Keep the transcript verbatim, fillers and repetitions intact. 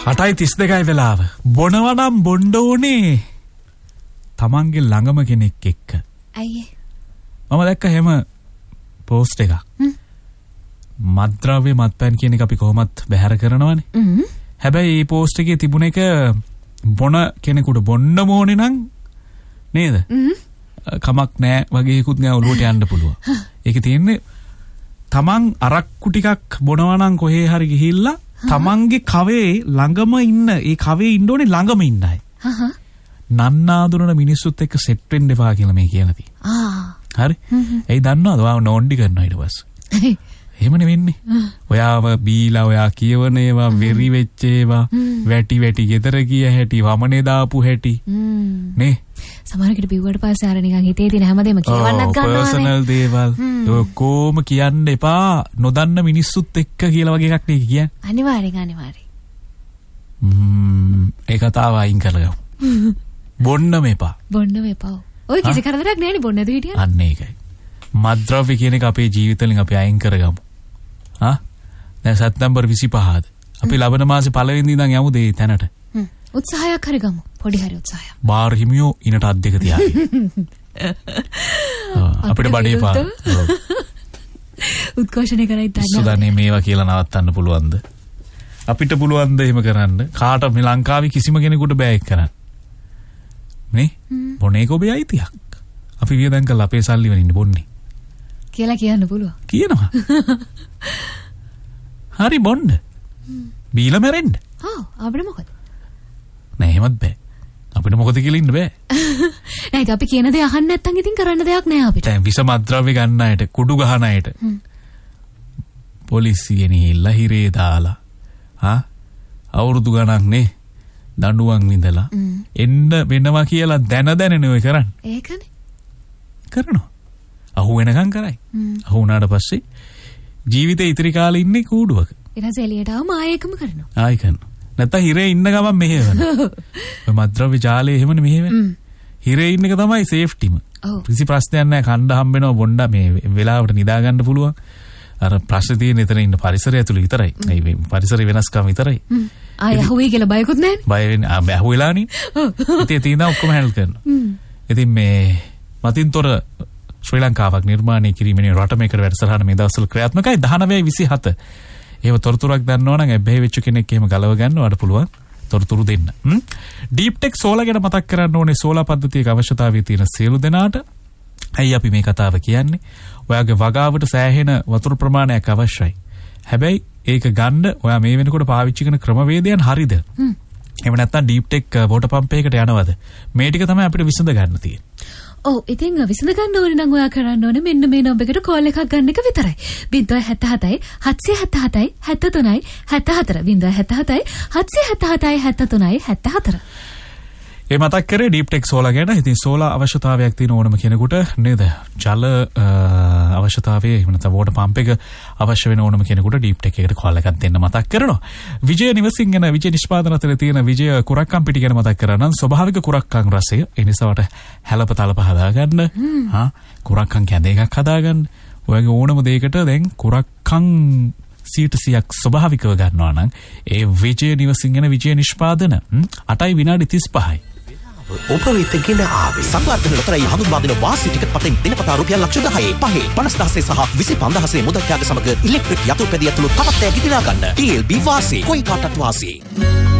අටයි තිස් දෙකයි වෙලාව. බොනවා නම් බොන්න ඕනේ තමන්ගේ ළඟම කෙනෙක් එක්ක. අයියේ. මම දැක්ක හැම පෝස්ට් එකක්. මත්ද්‍රව්‍ය මත්පැන් කියන එක අපි කොහොමත් බැහැර කරනවනේ. හැබැයි මේ පෝස්ට් එකේ තිබුණ එක බොන කෙනෙකුට බොන්න ඕනේ නම් නේද? කමක් නැහැ වගේකුත් නෑ ඔලුවට යන්න පුළුවන්. ඒකේ තියෙන්නේ තමන් අරක්කු ටිකක් බොනවා නම් කොහේ හරි ගිහිල්ලා තමන්ගේ කවේ ළඟම ඉන්න ඒ කවේ ඉන්න ඕනේ ළඟම ඉන්නයි. හහ. නන්නාඳුනන මිනිස්සුත් එක්ක සෙට් වෙන්න එපා කියලා මේ කියලා තියෙනවා. ආ. හරි. එයි දන්නවද? ඔයා නෝන්ඩි කරනවා ඊට පස්සේ. එහෙමනේ වෙන්නේ. ඔයාව බීලා ඔයා කියවන ඒවා වෙරි වෙච්ච ඒවා වැටි වැටි ගෙදර ගිය හැටි වමනේ දාපු හැටි. නේ? සමහරකට බිව්වට පස්සේ අර නිකන් හිතේ තියෙන හැමදේම කියවන්නත් ගන්නවානේ. පර්සනල් දේවල්. ඒක කොහොම කියන්න එපා. නොදන්න මිනිස්සුත් එක්ක කියලා වගේ එකක් නේ කියන්නේ. අනිවාර්යෙන් අනිවාර්යෙන්. ම්ම් ඒ කතාව අයින් කරගමු. බොන්නම එපා. බොන්නම එපා. ඔය කිසි කරදරයක් නැහැ නේ බොන්න නැතුව හිටියන. අන්න ඒකයි. මත්ද්‍රව්‍ය කියන එක අපේ ජීවිතවලින් අපි අයින් කරගමු. ආ දැන් සැප්තැම්බර් විසිපහද අපි ලබන මාසේ පළවෙනි ඉඳන් යමු දෙයි තැනට. හ්ම් උත්සාහයක් කරගමු. පොඩි හරි උත්සාහයක්. බාර් හිමියෝ ඉනට අත් දෙක තියාගෙන. අපිට බඩේ පාන. උත්කර්ෂණය කරයි තන්න. සුදානේ මේවා කියලා නවත්තන්න පුළුවන්ද? අපිට පුළුවන්ද එහෙම කරන්න? කාට මේ ලංකාවේ කිසිම කෙනෙකුට බෑ ඒක කරන්න. නේ? බොනේ කොබේ අයිතියක්. අපි වියදම් කරලා අපේ සල්ලි වලින් බොන්නේ. කියලා කියන්න පුළුවන්. කියනවා. හරි බොන්න. බීලා මැරෙන්න. ආ අපිට මොකද? නෑ එහෙමත් බෑ. අපිට මොකද කියලා ඉන්න බෑ. නෑ ඒක අපි කියන දේ අහන්න නැත්නම් ඉතින් කරන්න දෙයක් නෑ අපිට. දැන් විස මත්ද්‍රව්‍ය ගන්න අයට, කුඩු ගහන අයට. පොලිසියෙන් හිල්ලා හිරේ දාලා. ආ අවුරුදු ගණන් නේ දඬුවම් විඳලා එන්න වෙනවා කියලා දැන දැනනේ ඔය කරන්නේ. ඒකනේ. කරනවා. අහු වෙනකන් කරයි. අහු වුණාට පස්සේ ජීවිතේ ඉතිරි කාලේ ඉන්නේ කූඩුවක. ඊට පස්සේ එළියට ආවම ආයෙකම කරනවා. ආයෙ කරනවා. නැත්තම් හිරේ ඉන්න ගමන් මෙහෙවනවා. ඔය මත්ද්‍රව්‍ය ජාලේ එහෙමනේ මෙහෙවෙන්නේ. හිරේ ඉන්න එක තමයි සේෆ්ටිම. කිසි ප්‍රශ්නයක් නැහැ. කණ්ඩ හම්බ වෙනවා බොණ්ඩ මේ වෙලාවට නිදා ගන්න පුළුවන්. අර ප්‍රශ්නේ තියෙන එතන ඉන්න පරිසරය ඇතුළේ විතරයි. මේ පරිසරය වෙනස්කම් විතරයි. ආයෙ අහුවේ කියලා බයකුත් නැහැනේ. බය වෙන්නේ ආ අහුවෙලානේ. ඉතින් තියෙනවා ඔක්කොම හැන්ඩල් කරනවා. ඉතින් මේ මතින්තොර ශ්‍රී ලංකාවක් නිර්මාණය කිරීමේ රටමේකර වැඩසටහන මේ දවස්වල ක්‍රියාත්මකයි දහනවය විසිහත. ඒව තොරතුරක් දන්නවා නම් ඇබ්බැහි වෙච්ච කෙනෙක් එහෙම ගලව ගන්නවට පුළුවන් තොරතුරු දෙන්න. ඩීප් ටෙක් සෝලා ගැන මතක් කරන්න ඕනේ. සෝලා පද්ධතියක අවශ්‍යතාවය තියෙන සියලු දෙනාට. ඇයි අපි මේ කතාව කියන්නේ? ඔයාගේ වගාවට සෑහෙන වතුර ප්‍රමාණයක් අවශ්‍යයි. හැබැයි ඒක ගන්න ඔයා මේ වෙනකොට පාවිච්චි කරන ක්‍රමවේදයන් හරිද? එහෙම නැත්නම් ඩීප් ටෙක් වෝටර් පම්ප් එකකට යනවද? මේ ටික තමයි අපිට විසඳ ගන්න තියෙන්නේ. ඔව් ඉතින් විසඳ ගන්න ඕනේ නම් ඔයා කරන්න ඕනේ මෙන්න මේ නම්බර් එකට කෝල් එකක් ගන්න එක විතරයි. ज़ीरो सात सात सात सात सात सात तीन सात चार ज़ीरो सात सात सात सात सात सात तीन सात चार. ඒ මතක් කරේ ඩීප් ටෙක් සෝලා ගැන. ඉතින් සෝලා අවශ්‍යතාවයක් තියෙන ඕනම කෙනෙකුට නේද? ජල අවශ්‍යතාවයේ එහෙම නැත්නම් වෝටර් පම්ප් එක අවශ්‍ය වෙන ඕනම කෙනෙකුට ඩීප් ටෙක් එකට කෝල් එකක් දෙන්න මතක් කරනවා. විජය නිවසින් ගැන විජය නිෂ්පාදන අතරේ තියෙන විජය කුරක්කම් පිටි ගැන මතක් කරා නම් ස්වභාවික කුරක්කම් රසය. ඒ නිසාවට හැලප තලප හදාගන්න. හා කුරක්කම් කැඳ එකක් හදාගන්න. ඔයගේ ඕනම දෙයකට දැන් කුරක්කම් සීටසියක් ස්වභාවිකව ගන්නවා නම් ඒ විජය නිවසින් ගැන විජය නිෂ්පාදන අටයි විනාඩි තිස් පහයි. ඔබ වෙතගෙන ආවේ සංවර්ධන ලොතරැයි හඳුන්වා දෙන වාසි ටිකට් පතෙන් දිනපතා රුපියල් ලක්ෂ දහයේ පහේ පනස් දහසේ සහ විසි පන්දහසේ මුදල් ත්‍යාග සමග ඉලෙක්ට්‍රික් යතුරුපැදිය ඇතුළු තවත් ඈ ගිදිනා ගන්න. ටී එල් බී වාසි කොයි කාටත් වාසි.